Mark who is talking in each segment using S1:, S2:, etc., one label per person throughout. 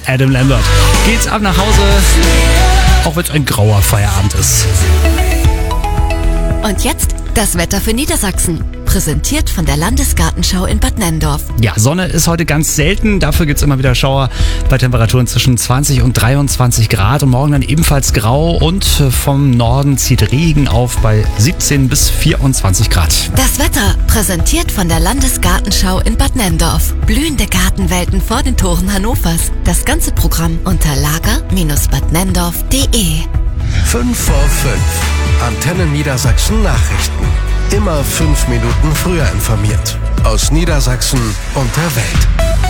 S1: Adam Lambert. Geht's ab nach Hause, auch wenn es ein grauer Feierabend ist.
S2: Und jetzt das Wetter für Niedersachsen. Präsentiert von der Landesgartenschau in Bad Nenndorf.
S1: Ja, Sonne ist heute ganz selten. Dafür gibt es immer wieder Schauer bei Temperaturen zwischen 20 und 23 Grad. Und morgen dann ebenfalls grau und vom Norden zieht Regen auf bei 17 bis 24 Grad.
S2: Das Wetter präsentiert von der Landesgartenschau in Bad Nenndorf. Blühende Gartenwelten vor den Toren Hannovers. Das ganze Programm unter lager-badnenndorf.de.
S3: 5 vor 5. Antenne Niedersachsen Nachrichten. Immer 5 Minuten früher informiert. Aus Niedersachsen und der Welt.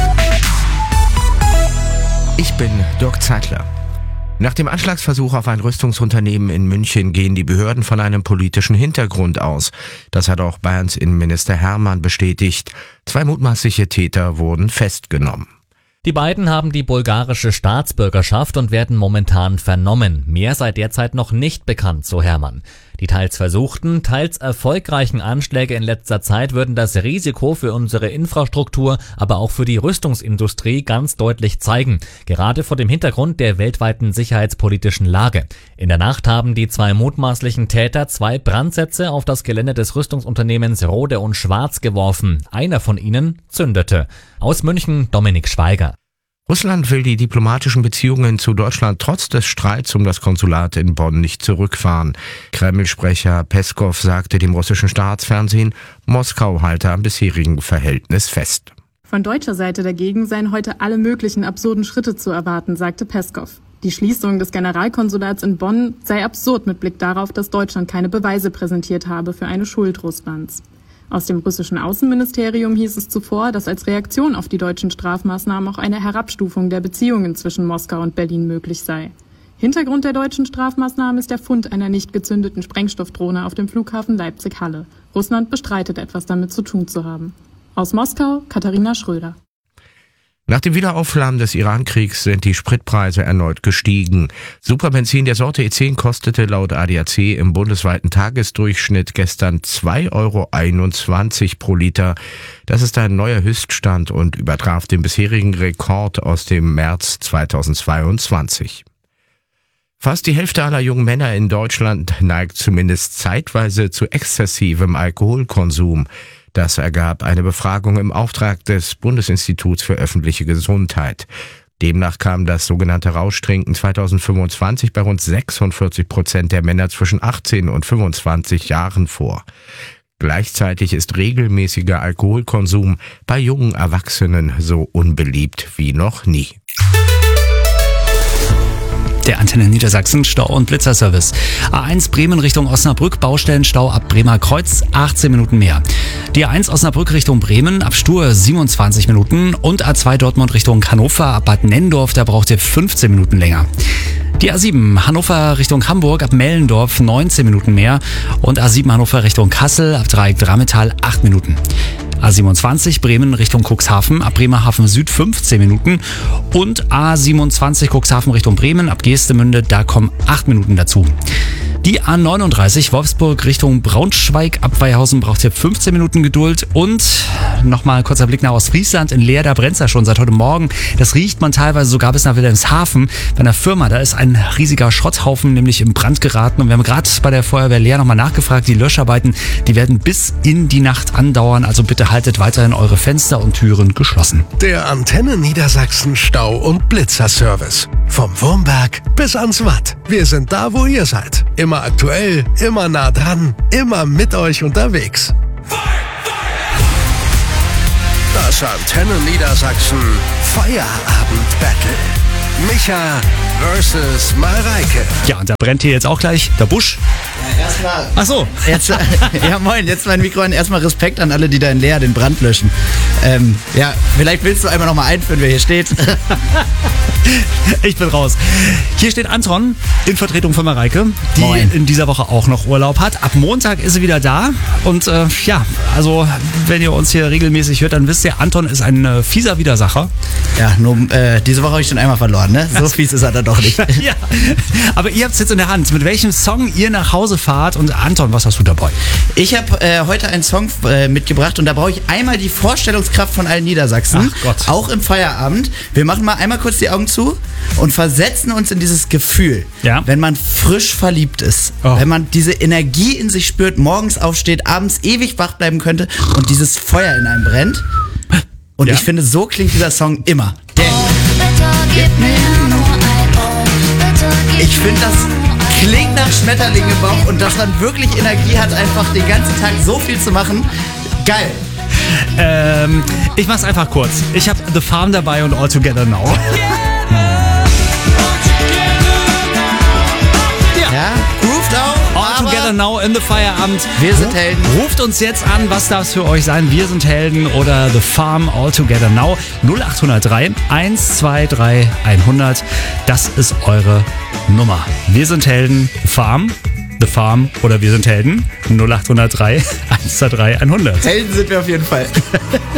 S4: Ich bin Dirk Zeitler. Nach dem Anschlagsversuch auf ein Rüstungsunternehmen in München gehen die Behörden von einem politischen Hintergrund aus. Das hat auch Bayerns Innenminister Hermann bestätigt. 2 mutmaßliche Täter wurden festgenommen.
S5: Die beiden haben die bulgarische Staatsbürgerschaft und werden momentan vernommen. Mehr sei derzeit noch nicht bekannt, so Hermann. Die teils versuchten, teils erfolgreichen Anschläge in letzter Zeit würden das Risiko für unsere Infrastruktur, aber auch für die Rüstungsindustrie ganz deutlich zeigen. Gerade vor dem Hintergrund der weltweiten sicherheitspolitischen Lage. In der Nacht haben die 2 mutmaßlichen Täter 2 Brandsätze auf das Gelände des Rüstungsunternehmens Rohde und Schwarz geworfen. Einer von ihnen zündete. Aus München Dominik Schweiger.
S4: Russland will die diplomatischen Beziehungen zu Deutschland trotz des Streits um das Konsulat in Bonn nicht zurückfahren. Kreml-Sprecher Peskow sagte dem russischen Staatsfernsehen, Moskau halte am bisherigen Verhältnis fest.
S6: Von deutscher Seite dagegen seien heute alle möglichen absurden Schritte zu erwarten, sagte Peskow. Die Schließung des Generalkonsulats in Bonn sei absurd mit Blick darauf, dass Deutschland keine Beweise präsentiert habe für eine Schuld Russlands. Aus dem russischen Außenministerium hieß es zuvor, dass als Reaktion auf die deutschen Strafmaßnahmen auch eine Herabstufung der Beziehungen zwischen Moskau und Berlin möglich sei. Hintergrund der deutschen Strafmaßnahmen ist der Fund einer nicht gezündeten Sprengstoffdrohne auf dem Flughafen Leipzig-Halle. Russland bestreitet, etwas damit zu tun zu haben. Aus Moskau, Katharina Schröder.
S4: Nach dem Wiederauflammen des Iran-Kriegs sind die Spritpreise erneut gestiegen. Superbenzin der Sorte E10 kostete laut ADAC im bundesweiten Tagesdurchschnitt gestern 2,21 € pro Liter. Das ist ein neuer Höchststand und übertraf den bisherigen Rekord aus dem März 2022. Fast die Hälfte aller jungen Männer in Deutschland neigt zumindest zeitweise zu exzessivem Alkoholkonsum. Das ergab eine Befragung im Auftrag des Bundesinstituts für öffentliche Gesundheit. Demnach kam das sogenannte Rauschtrinken 2025 bei rund 46% der Männer zwischen 18 und 25 Jahren vor. Gleichzeitig ist regelmäßiger Alkoholkonsum bei jungen Erwachsenen so unbeliebt wie noch nie.
S1: Der Antenne Niedersachsen Stau- und Blitzerservice. A1 Bremen Richtung Osnabrück, Baustellenstau ab Bremer Kreuz, 18 Minuten mehr. Die A1 Osnabrück Richtung Bremen, ab Stur 27 Minuten und A2 Dortmund Richtung Hannover, ab Bad Nenndorf, da braucht ihr 15 Minuten länger. Die A7 Hannover Richtung Hamburg, ab Mellendorf 19 Minuten mehr und A7 Hannover Richtung Kassel, ab Dreieck Drammetal 8 Minuten. A27 Bremen Richtung Cuxhaven, ab Bremerhaven Süd 15 Minuten und A27 Cuxhaven Richtung Bremen, ab Geestemünde, da kommen 8 Minuten dazu. Die A39 Wolfsburg Richtung Braunschweig, ab Weihausen braucht ihr 15 Minuten Geduld und nochmal kurzer Blick nach Ostfriesland. In Leer, da brennt es ja schon seit heute Morgen. Das riecht man teilweise sogar bis nach Wilhelmshaven. Bei einer Firma, da ist ein riesiger Schrotthaufen nämlich in Brand geraten und wir haben gerade bei der Feuerwehr Leer nochmal nachgefragt. Die Löscharbeiten, die werden bis in die Nacht andauern, also bitte haltet weiterhin eure Fenster und Türen geschlossen.
S3: Der Antenne Niedersachsen Stau- und Blitzerservice. Vom Wurmberg bis ans Watt. Wir sind da, wo ihr seid. Immer aktuell, immer nah dran, immer mit euch unterwegs. Das Antenne Niedersachsen Feierabend-Battle. Micha versus Mareike.
S1: Ja, und da brennt hier jetzt auch gleich der Busch.
S7: Ja, erstmal.
S1: Ach so.
S7: Jetzt, ja, moin, jetzt mein Mikro an. Erstmal Respekt an alle, die da in Leer den Brand löschen. Ja, vielleicht willst du einmal nochmal einführen, wer hier steht.
S1: Ich bin raus. Hier steht Anton in Vertretung von Mareike, die
S7: Moin.
S1: in dieser Woche auch noch Urlaub hat. Ab Montag ist sie wieder da. Und ja, also wenn ihr uns hier regelmäßig hört, dann wisst ihr, Anton ist ein fieser Widersacher.
S7: Ja, nur diese Woche habe ich schon einmal verloren. ne? So fies ist er dann doch nicht.
S1: Ja, aber ihr habt es jetzt in der Hand, mit welchem Song ihr nach Hause fahrt. Und Anton, was hast du dabei?
S7: Ich habe heute einen Song mitgebracht und da brauche ich einmal die Vorstellungskraft von allen Niedersachsen.
S1: Ach Gott.
S7: Auch im Feierabend. Wir machen mal einmal kurz die Augen zu und versetzen uns in dieses Gefühl,
S1: Ja.
S7: wenn man frisch verliebt ist, wenn man diese Energie in sich spürt, morgens aufsteht, abends ewig wach bleiben könnte und dieses Feuer in einem brennt. Und
S1: Ja.
S7: ich finde, so klingt dieser Song immer. Ich finde, das klingt nach Schmetterling im Bauch und dass man wirklich Energie hat, einfach den ganzen Tag so viel zu machen. Geil.
S1: Ich mach's einfach kurz. Ich habe The Farm dabei und All Together Now.
S7: Ja, grooved auch.
S1: All Together Now in the Feierabend.
S7: Wir sind Helden.
S1: Ruft uns jetzt an, was darf es für euch sein? Wir sind Helden oder The Farm All Together Now. 0803 123 100. Das ist eure Nummer. Wir sind Helden, The Farm oder wir sind Helden. 0803 123 100.
S7: Helden sind wir auf jeden Fall.